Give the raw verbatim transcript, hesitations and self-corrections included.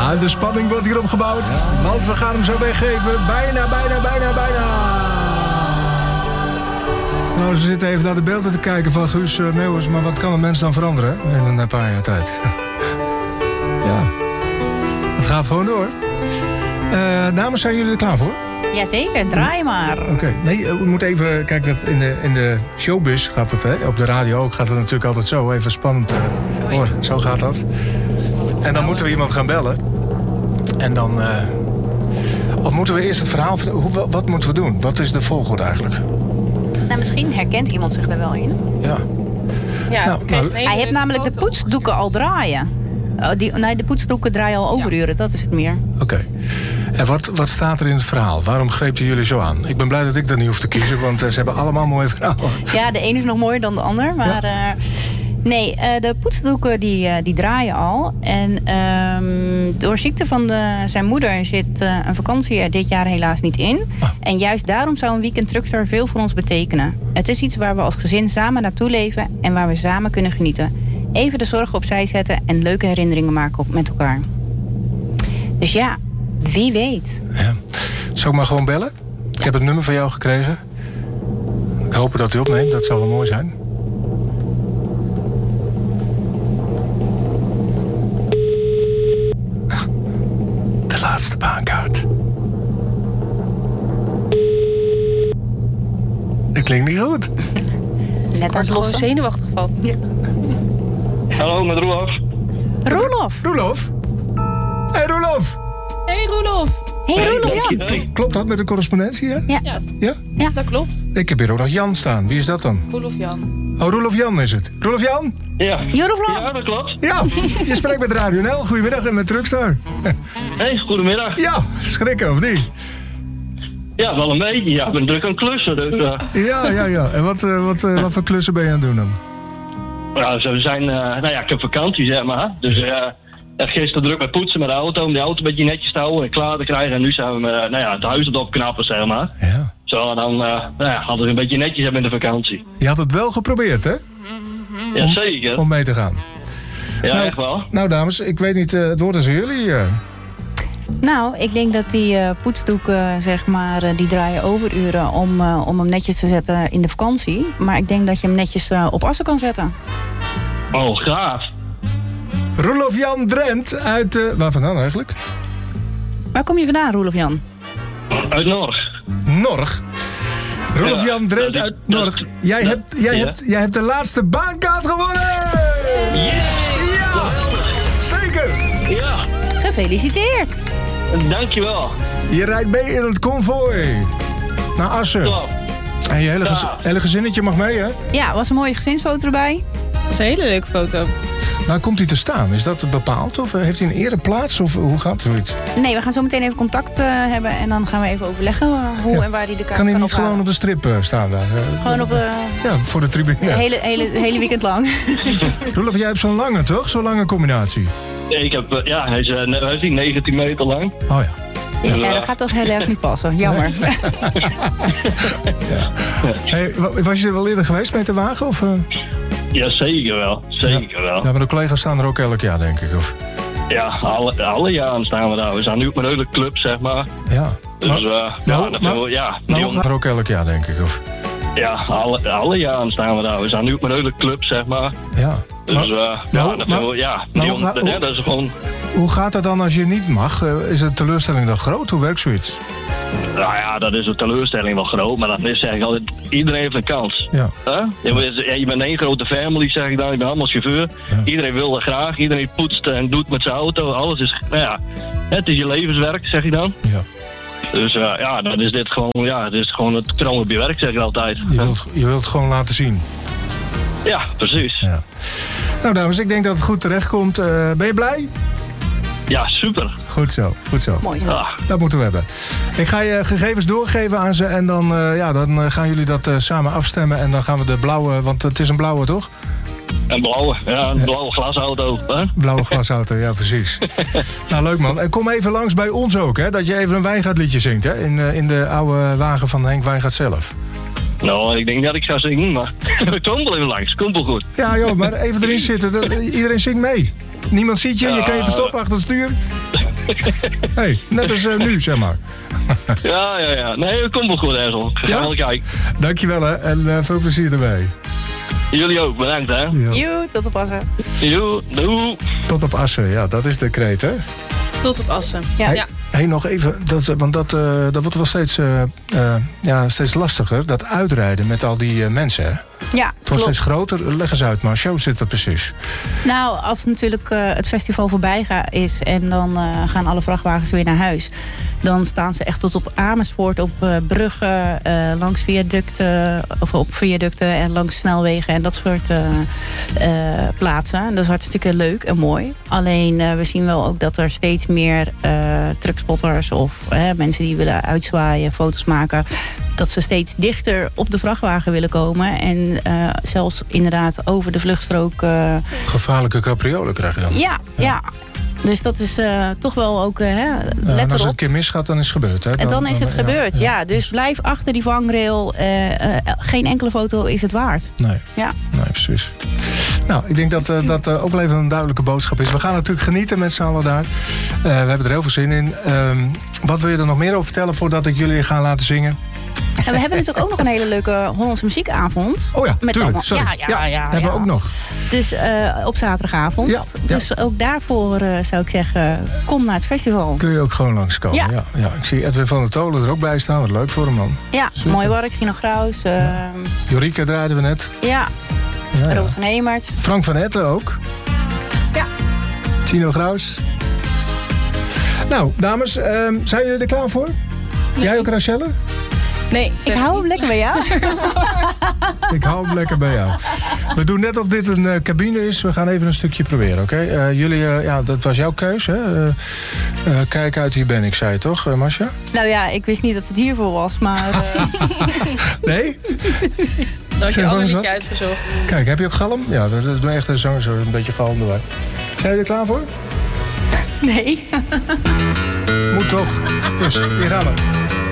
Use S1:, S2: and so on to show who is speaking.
S1: Ja, de spanning wordt hier opgebouwd. Ja. Want we gaan hem zo weggeven. Bijna, bijna, bijna, bijna. Trouwens, we zitten even naar de beelden te kijken van Guus uh, Meeuwis. Maar wat kan een mens dan veranderen in een paar jaar tijd? Ja, het gaat gewoon door. Uh, dames, zijn jullie er klaar voor?
S2: Jazeker, draai maar.
S1: Oké, okay. Nee, u moet even... Kijk, dat in, de, in de showbiz gaat het, hè? Op de radio ook gaat het natuurlijk altijd zo. Even spannend. Uh, hoor, zo gaat dat. En dan moeten we iemand gaan bellen. En dan... Uh, of moeten we eerst het verhaal... Hoe, wat moeten we doen? Wat is de volgorde eigenlijk?
S2: Nou, misschien herkent iemand zich er wel in.
S1: Ja.
S2: Ja, nou, nou, hij heeft namelijk de poetsdoeken al draaien. Uh, die, nee, de poetsdoeken draaien al overuren. Ja. Dat is het meer.
S1: Oké. Okay. En wat, wat staat er in het verhaal? Waarom grepen jullie zo aan? Ik ben blij dat ik dat niet hoef te kiezen, want uh, ze hebben allemaal mooie verhalen.
S2: Ja, de ene is nog mooier dan de ander. Maar ja. uh, nee, uh, de poetsdoeken die, uh, die draaien al. En um, door ziekte van de, zijn moeder zit uh, een vakantie er dit jaar helaas niet in. Ah. En juist daarom zou een weekend Truckstar veel voor ons betekenen. Het is iets waar we als gezin samen naartoe leven en waar we samen kunnen genieten. Even de zorgen opzij zetten en leuke herinneringen maken op met elkaar. Dus ja... Wie weet.
S1: Ja. Zal ik maar gewoon bellen? Ik heb het nummer van jou gekregen. Ik hoop dat hij opneemt, dat zou wel mooi zijn. De laatste baankaart. Dat klinkt niet goed.
S2: Net als gewoon zenuwachtig geval. Ja.
S3: Hallo, met Roelof.
S2: Roelof.
S1: Roelof? Hé, hey, Roelof.
S2: Hey Roelof. Hey Roelof, Jan.
S1: Hey. Klopt dat met de correspondentie, hè?
S2: Ja.
S1: Ja?
S2: Ja, ja, dat klopt.
S1: Ik heb hier ook nog Jan staan. Wie is dat dan?
S2: Roelof Jan.
S1: Oh, Roelof Jan is het. Roelof Jan?
S3: Ja.
S2: Roelof Jan.
S3: Ja, dat klopt.
S1: Ja, je spreekt met Radio N L. Goedemiddag en met Truckstar.
S3: Hey, goedemiddag.
S1: Ja, schrikken of niet?
S3: Ja, wel een beetje. Ja, ik ben druk aan het klussen. Dus, uh...
S1: Ja, ja, ja. En wat, uh, wat, uh, wat voor klussen ben je aan het doen dan?
S3: Ja, zo zijn... Uh, nou ja, ik heb vakantie, zeg maar. Dus... Uh, Ik gisteren druk met poetsen met de auto, om die auto een beetje netjes te houden en klaar te krijgen. En nu zijn we nou ja, het huis op het opknappen, zeg maar.
S1: Ja.
S3: Zo, dan uh, nou ja, hadden we een beetje netjes hebben in de vakantie.
S1: Je had het wel geprobeerd, hè?
S3: Ja,
S1: om,
S3: zeker.
S1: Om mee te gaan.
S3: Ja,
S1: nou,
S3: echt wel.
S1: Nou, dames, ik weet niet, uh, het woord is aan jullie. Uh.
S2: Nou, ik denk dat die uh, poetsdoeken, zeg maar, uh, die draaien overuren om, uh, om hem netjes te zetten in de vakantie. Maar ik denk dat je hem netjes uh, op assen kan zetten.
S3: Oh, gaaf.
S1: Roelof Jan Drent uit... Uh, waar vandaan eigenlijk?
S2: Waar kom je vandaan, Roelof Jan?
S3: Uit Norg.
S1: Norg? Roelof ja, Jan Drent uit Norg. Jij, ja, hebt, jij, ja. hebt, jij hebt de laatste baankaart gewonnen!
S3: Yes.
S1: Ja! Zeker!
S3: Ja!
S2: Gefeliciteerd!
S3: Dankjewel.
S1: Je rijdt mee in het konvooi naar Assen. Ja. En je hele, gez, ja. hele gezinnetje mag mee, hè?
S2: Ja, was een mooie gezinsfoto erbij.
S4: Dat is een hele leuke foto.
S1: Waar komt hij te staan? Is dat bepaald? Of heeft hij een ereplaats? Of hoe gaat zoiets?
S2: Nee, we gaan zo meteen even contact uh, hebben. En dan gaan we even overleggen uh, hoe ja. en waar hij de kaart kan
S1: Kan hij niet
S2: ophalen.
S1: gewoon op de strip uh, staan daar? Uh,
S2: gewoon op... Uh,
S1: ja, voor de tribune.
S2: Het hele, hele, hele weekend lang.
S1: Roelof, jij hebt zo'n lange, toch? Zo'n lange combinatie.
S3: Ja, ik heb, uh, ja hij is uh, negentien meter lang.
S1: Oh ja.
S2: Ja, ja, dat gaat toch heel erg niet passen. Jammer.
S1: Nee. Ja. Hey, was je er wel eerder geweest met de wagen? Of, uh...
S3: Ja, zeker wel. Zeker
S1: ja.
S3: wel.
S1: Ja, maar de collega's staan er ook elk jaar, denk ik. Of...
S3: Ja, alle, alle jaren staan we daar. We staan nu op mijn hele club, zeg maar.
S1: Ja.
S3: Dus
S1: maar,
S3: uh,
S1: nou,
S3: ja, dat
S1: maar,
S3: wil, ja.
S1: Nou, we gaan er ook elk jaar, denk ik. Of...
S3: Ja, alle, alle jaren staan we daar. We staan nu op mijn hele club, zeg maar.
S1: Ja.
S3: Dus
S1: maar,
S3: uh,
S1: nou,
S3: ja, dat
S1: maar,
S3: wil, ja.
S1: Nou,
S3: die,
S1: ga,
S3: dat,
S1: hoe,
S3: ja, dat is gewoon...
S1: Hoe gaat dat dan als je niet mag? Uh, is de teleurstelling dan groot? Hoe werkt zoiets?
S3: Nou ja, dat is een teleurstelling wel groot, maar dat is zeg ik altijd, iedereen heeft een kans.
S1: Ja.
S3: Huh? Je, je bent één grote family, zeg ik dan, ik ben allemaal chauffeur. Ja. Iedereen wil er graag, iedereen poetst en doet met zijn auto, alles is, nou ja, het is je levenswerk, zeg ik dan.
S1: Ja.
S3: Dus uh, ja, dan is dit gewoon, ja, het is gewoon het kroon op je werk, zeg ik altijd.
S1: Je wilt, je wilt het gewoon laten zien.
S3: Ja, precies.
S1: Ja. Nou dames, ik denk dat het goed terecht komt. Uh, ben je blij?
S3: Ja, super.
S1: Goed zo, goed zo.
S2: Mooi zo.
S3: Ah.
S1: Dat moeten we hebben. Ik ga je gegevens doorgeven aan ze en dan, uh, ja, dan uh, gaan jullie dat uh, samen afstemmen. En dan gaan we de blauwe, want het is een blauwe, toch?
S3: Een blauwe, ja, een blauwe glasauto. Hè?
S1: Blauwe glasauto, ja precies. Nou, leuk man. En kom even langs bij ons ook, hè, dat je even een Wijngaardliedje zingt, hè, in, uh, in de oude wagen van Henk Wijngaard zelf.
S3: Nou, ik denk dat ik ga zingen, maar kom wel even langs, komt wel goed.
S1: Ja joh, maar even erin zitten, dat, iedereen zingt mee. Niemand ziet je, ja, je kan je verstoppen achter het stuur. Hey, net als uh, nu, zeg maar.
S3: ja, ja, ja. Nee, dat komt wel goed, Ezel. Ik ga
S1: Ja?
S3: wel kijken.
S1: Dankjewel, hè. En uh, veel plezier ermee.
S3: Jullie ook, bedankt, hè.
S1: Ja.
S2: Joe, tot oppassen.
S3: Doei, doei.
S1: Tot op Assen, ja, dat is de kreet, hè.
S4: Tot op Assen.
S2: Ja.
S1: Hey,
S4: Ja.
S1: hey, nog even, dat, want dat, uh, dat wordt wel steeds, uh, uh, ja, steeds lastiger. Dat uitrijden met al die uh, mensen, hè.
S2: Ja,
S1: Het wordt
S2: klopt.
S1: steeds groter. Leg eens uit, Marcia, hoe zit dat precies?
S2: Nou, als natuurlijk uh, het festival voorbij ga, is en dan uh, gaan alle vrachtwagens weer naar huis. Dan staan ze echt tot op Amersfoort, op uh, bruggen, uh, langs viaducten, of op viaducten en langs snelwegen en dat soort uh, uh, plaatsen. Dat is hartstikke leuk en mooi. Alleen uh, we zien wel ook dat er steeds meer uh, truckspotters of uh, mensen die willen uitzwaaien, foto's maken, dat ze steeds dichter op de vrachtwagen willen komen. En uh, zelfs inderdaad over de vluchtstrook. Uh,
S1: Gevaarlijke capriolen krijg je dan.
S2: ja, ja, ja. Dus dat is uh, toch wel ook, uh, hè,
S1: Ja, en
S2: let
S1: als het een
S2: erop.
S1: keer misgaat, dan is het gebeurd. Hè?
S2: En dan is het gebeurd, ja. Dus blijf achter die vangrail. Uh, uh, geen enkele foto is het waard.
S1: Nee,
S2: Ja.
S1: nee, precies. Nou, ik denk dat uh, dat uh, ook wel even een duidelijke boodschap is. We gaan natuurlijk genieten met z'n allen daar. Uh, we hebben er heel veel zin in. Um, wat wil je er nog meer over vertellen voordat ik jullie ga laten zingen?
S2: En we hebben natuurlijk ook nog een hele leuke Hollandse muziekavond.
S1: Oh ja,
S2: Met
S1: tuurlijk.
S2: allemaal-
S1: Sorry.
S2: Ja, ja, ja,
S1: hebben
S2: ja.
S1: we ook nog.
S2: Dus uh, op zaterdagavond.
S1: Ja, ja.
S2: Dus ook daarvoor uh, zou ik zeggen, kom naar het festival.
S1: Kun je ook gewoon langskomen. Ja.
S2: Ja.
S1: Ja, ja. Ik zie Edwin van der Tolen er ook bij staan. Wat leuk voor hem, man.
S2: Ja,
S1: Super.
S2: mooi werk, Gino Graus. Uh, ja,
S1: Jorike draaiden we net.
S2: ja.
S1: Ja, ja.
S2: Robert van Hemert.
S1: Frank van Etten ook.
S2: Ja.
S1: Tino Graus. Nou, dames, um, zijn jullie er klaar voor? Jij ook, Rachelle?
S4: Nee,
S2: Ik hou hem lekker bij jou.
S1: Ik hou hem lekker bij jou. We doen net of dit een uh, cabine is. We gaan even een stukje proberen, oké? Okay? Uh, jullie, uh, ja, dat was jouw keus, hè? Uh, uh, kijk uit, hier ben ik, zei je toch, uh, Marcia?
S2: Nou ja, ik wist niet dat het hiervoor was, maar... Uh,
S1: Nee?
S4: Dat had je
S1: Zeg
S4: al
S1: maar
S4: een
S1: eens
S4: liedje
S1: wat.
S4: uitgezocht.
S1: Kijk, heb je ook galm? Ja, dat is echt een zo, zo een beetje galm erbij. Zijn jullie er klaar voor?
S2: nee.
S1: Moet toch. Dus, hier gaan we.